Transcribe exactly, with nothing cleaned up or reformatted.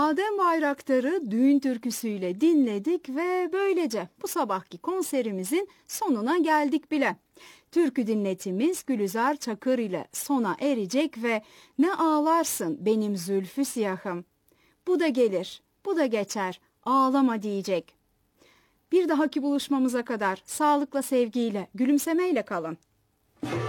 Adem Bayraktar'ı düğün türküsüyle dinledik ve böylece bu sabahki konserimizin sonuna geldik bile. Türkü dinletimiz Gülizar Çakır ile sona erecek ve ne ağlarsın benim zülfü siyahım. Bu da gelir, bu da geçer, ağlama diyecek. Bir dahaki buluşmamıza kadar sağlıkla, sevgiyle, gülümsemeyle kalın.